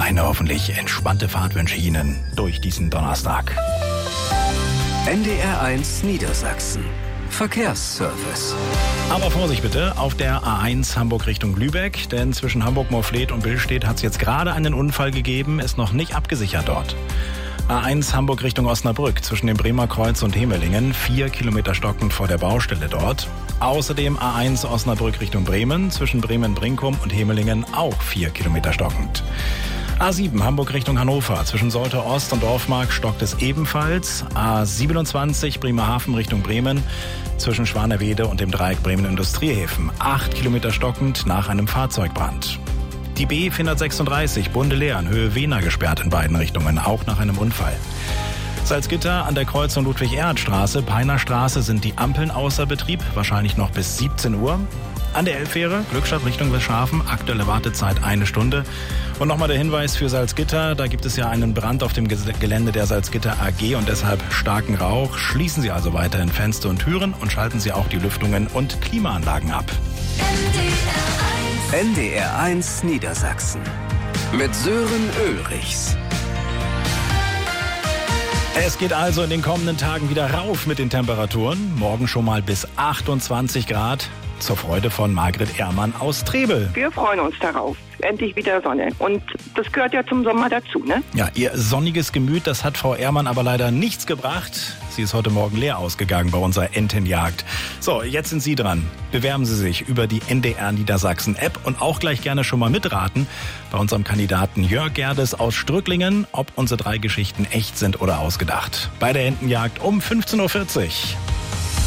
Eine hoffentlich entspannte Fahrt wünsche ich Ihnen durch diesen Donnerstag. NDR1 Niedersachsen. Verkehrsservice. Aber Vorsicht bitte auf der A1 Hamburg Richtung Lübeck, denn zwischen Hamburg-Morfleet und Billstedt hat es jetzt gerade einen Unfall gegeben, ist noch nicht abgesichert dort. A1 Hamburg Richtung Osnabrück zwischen dem Bremer Kreuz und Hemelingen, 4 Kilometer stockend vor der Baustelle dort. Außerdem A1 Osnabrück Richtung Bremen zwischen Bremen-Brinkum und Hemelingen auch 4 Kilometer stockend. A7 Hamburg Richtung Hannover zwischen Soltau Ost und Dorfmark stockt es ebenfalls. A27 Bremerhaven Richtung Bremen zwischen Schwanerwede und dem Dreieck Bremen Industriehäfen, 8 Kilometer stockend nach einem Fahrzeugbrand. Die B436 Bundelehren Höhe Wehner gesperrt in beiden Richtungen, auch nach einem Unfall. Salzgitter an der Kreuzung Ludwig-Erhard-Straße, Peiner Straße sind die Ampeln außer Betrieb, wahrscheinlich noch bis 17 Uhr. An der Elbfähre, Glückstadt Richtung Westhafen, aktuelle Wartezeit 1 Stunde. Und nochmal der Hinweis für Salzgitter, da gibt es ja einen Brand auf dem Gelände der Salzgitter AG und deshalb starken Rauch. Schließen Sie also weiterhin Fenster und Türen und schalten Sie auch die Lüftungen und Klimaanlagen ab. NDR1 Niedersachsen mit Sören Ulrichs. Es geht also in den kommenden Tagen wieder rauf mit den Temperaturen. Morgen schon mal bis 28 Grad. Zur Freude von Margret Ehrmann aus Trebel. Wir freuen uns darauf. Endlich wieder Sonne. Und das gehört ja zum Sommer dazu, ne? Ja, ihr sonniges Gemüt, das hat Frau Ehrmann aber leider nichts gebracht. Sie ist heute Morgen leer ausgegangen bei unserer Entenjagd. So, jetzt sind Sie dran. Bewerben Sie sich über die NDR Niedersachsen App und auch gleich gerne schon mal mitraten bei unserem Kandidaten Jörg Gerdes aus Strücklingen, ob unsere 3 Geschichten echt sind oder ausgedacht. Bei der Entenjagd um 15.40 Uhr.